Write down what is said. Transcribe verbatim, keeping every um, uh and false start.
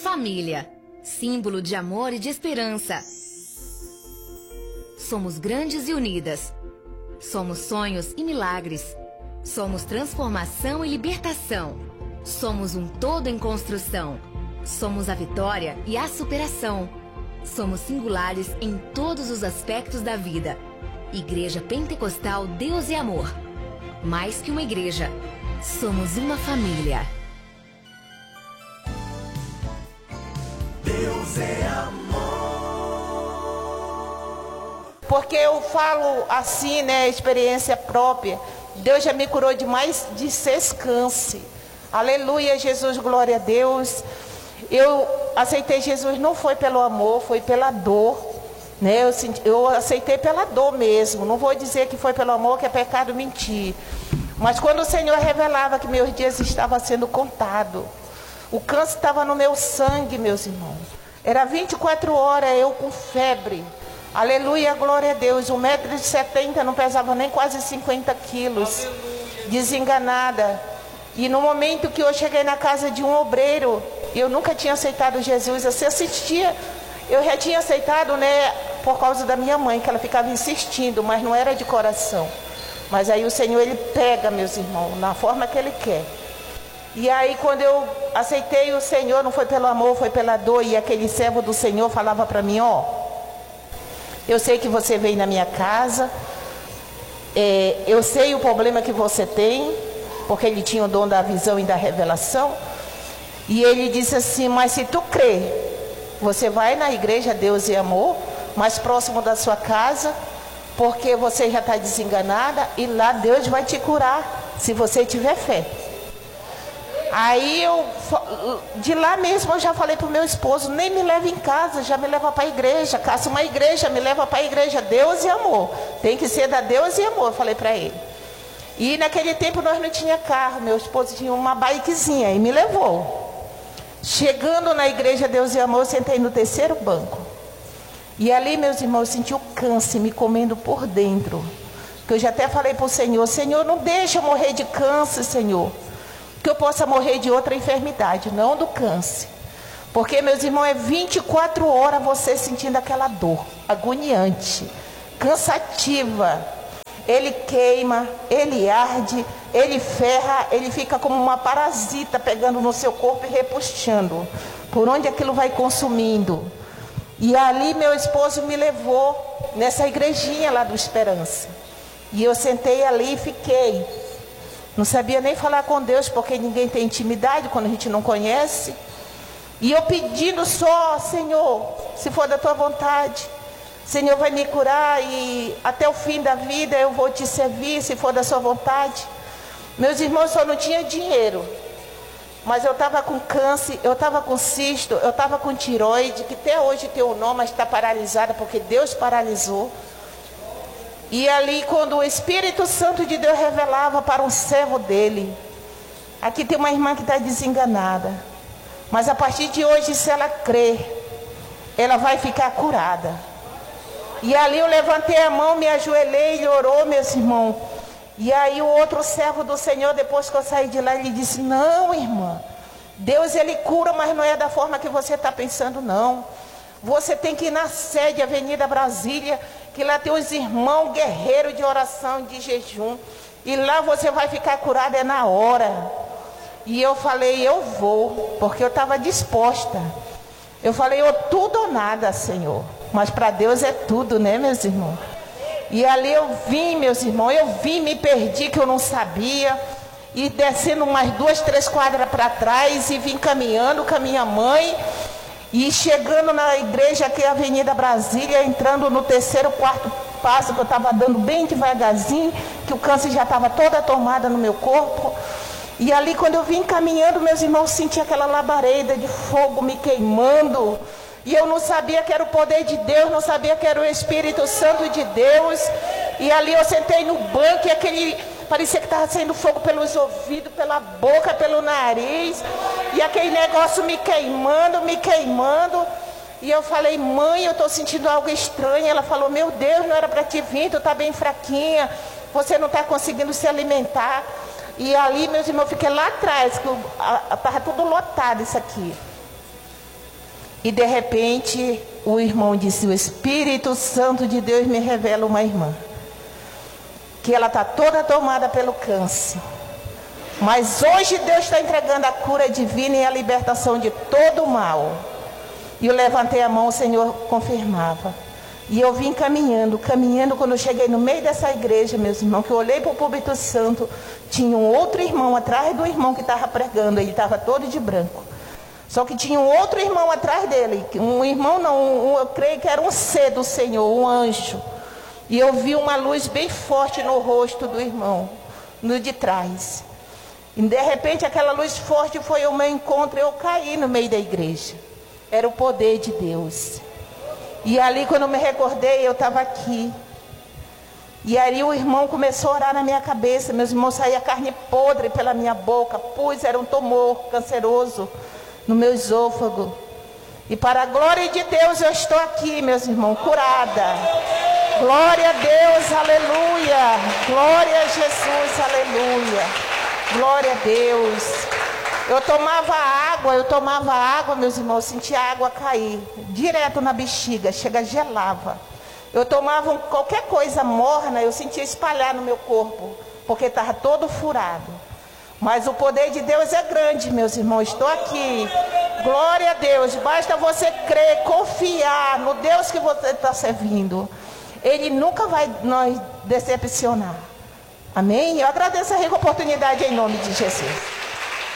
família, símbolo de amor e de esperança. Somos grandes e unidas. Somos sonhos e milagres. Somos transformação e libertação. Somos um todo em construção. Somos a vitória e a superação. Somos singulares em todos os aspectos da vida. Igreja Pentecostal Deus e Amor. Mais que uma igreja, somos uma família. Deus é amor. Porque eu falo assim, né, experiência própria. Deus já me curou de mais de seis câncer. Aleluia, Jesus, glória a Deus. Eu aceitei Jesus não foi pelo amor, foi pela dor, né? Eu, senti, eu aceitei pela dor mesmo. Não vou dizer que foi pelo amor, que é pecado mentir. Mas quando o Senhor revelava que meus dias estavam sendo contados, o câncer estava no meu sangue, meus irmãos. Era vinte e quatro horas eu com febre. Aleluia, glória a Deus. Um metro e setenta, não pesava nem quase cinquenta quilos. Desenganada. E no momento que eu cheguei na casa de um obreiro, eu nunca tinha aceitado Jesus. Eu assistia, eu já tinha aceitado, né, por causa da minha mãe, que ela ficava insistindo, mas não era de coração. Mas aí o Senhor, Ele pega, meus irmãos, na forma que Ele quer. E aí quando eu aceitei o Senhor, não foi pelo amor, foi pela dor. E aquele servo do Senhor falava para mim, ó, eu sei que você veio na minha casa, é, eu sei o problema que você tem, porque ele tinha o dom da visão e da revelação. E ele disse assim, mas se tu crê, você vai na igreja Deus e Amor, mais próximo da sua casa, porque você já está desenganada, e lá Deus vai te curar, se você tiver fé. Aí eu, de lá mesmo eu já falei para o meu esposo, nem me leva em casa, já me leva para a igreja, caça uma igreja, me leva para a igreja Deus e Amor, tem que ser da Deus e Amor, eu falei para ele. E naquele tempo nós não tinha carro, meu esposo tinha uma bikezinha e me levou. Chegando na igreja Deus e Amor, eu sentei no terceiro banco. E ali, meus irmãos, eu senti o câncer me comendo por dentro. Que eu já até falei para o Senhor, Senhor, não deixa eu morrer de câncer, Senhor. Que eu possa morrer de outra enfermidade, não do câncer. Porque, meus irmãos, é vinte e quatro horas você sentindo aquela dor agoniante, cansativa. Ele queima, ele arde, ele ferra, ele fica como uma parasita pegando no seu corpo e repuxando. Por onde aquilo vai consumindo. E ali meu esposo me levou nessa igrejinha lá do Esperança. E eu sentei ali e fiquei. Não sabia nem falar com Deus, porque ninguém tem intimidade quando a gente não conhece. E eu pedindo só, Senhor, se for da tua vontade, Senhor vai me curar e até o fim da vida eu vou te servir, se for da sua vontade. Meus irmãos, só não tinha dinheiro. Mas eu estava com câncer, eu estava com cisto, eu estava com tiroide, que até hoje tem o nome, mas está paralisada, porque Deus paralisou. E ali, quando o Espírito Santo de Deus revelava para um servo dele, aqui tem uma irmã que está desenganada, mas a partir de hoje, se ela crer, ela vai ficar curada. E ali eu levantei a mão, me ajoelhei, ele orou, meus irmãos. E aí o outro servo do Senhor, depois que eu saí de lá, ele disse, não, irmã, Deus ele cura, mas não é da forma que você está pensando, não. Você tem que ir na sede, Avenida Brasília, que lá tem os irmãos guerreiros de oração e de jejum. E lá você vai ficar curada, é na hora. E eu falei, eu vou, porque eu estava disposta. Eu falei, ou tudo ou nada, Senhor. Mas para Deus é tudo, né, meus irmãos? E ali eu vim, meus irmãos, eu vim, me perdi, que eu não sabia. E descendo umas duas, três quadras para trás, e vim caminhando com a minha mãe. E chegando na igreja aqui, Avenida Brasília, entrando no terceiro, quarto passo, que eu estava dando bem devagarzinho, que o câncer já estava toda tomada no meu corpo. E ali, quando eu vim caminhando, meus irmãos, senti aquela labareda de fogo me queimando. E eu não sabia que era o poder de Deus, não sabia que era o Espírito Santo de Deus. E ali eu sentei no banco e aquele... parecia que estava saindo fogo pelos ouvidos, pela boca, pelo nariz. E aquele negócio me queimando, me queimando. E eu falei, mãe, eu estou sentindo algo estranho. Ela falou, meu Deus, não era para te vir, tu está bem fraquinha. Você não está conseguindo se alimentar. E ali, meus irmãos, eu fiquei lá atrás, que estava tudo lotado isso aqui. E de repente o irmão disse: o Espírito Santo de Deus me revela uma irmã, que ela está toda tomada pelo câncer. Mas hoje Deus está entregando a cura divina e a libertação de todo o mal. E eu levantei a mão, o Senhor confirmava. E eu vim caminhando, caminhando, quando eu cheguei no meio dessa igreja, meus irmãos, que eu olhei para o púlpito santo, tinha um outro irmão atrás do irmão que estava pregando, ele estava todo de branco. Só que tinha um outro irmão atrás dele, um irmão não, um, eu creio que era um ser do Senhor, um anjo. E eu vi uma luz bem forte no rosto do irmão, no de trás. E de repente aquela luz forte foi ao meu encontro e eu caí no meio da igreja. Era o poder de Deus. E ali, quando eu me recordei, eu estava aqui. E aí o irmão começou a orar na minha cabeça. Meus irmãos, saía carne podre pela minha boca. Pus, era um tumor canceroso no meu esôfago. E para a glória de Deus, eu estou aqui, meus irmãos, curada. Glória a Deus, aleluia. Glória a Jesus, aleluia. Glória a Deus. Eu tomava água, eu tomava água, meus irmãos, sentia a água cair, direto na bexiga, chega, gelava. Eu tomava um, qualquer coisa morna, eu sentia espalhar no meu corpo, porque estava todo furado. Mas o poder de Deus é grande, meus irmãos, estou aqui. Glória a Deus, basta você crer, confiar no Deus que você está servindo. Ele nunca vai nos decepcionar. Amém? Eu agradeço a rica oportunidade em nome de Jesus.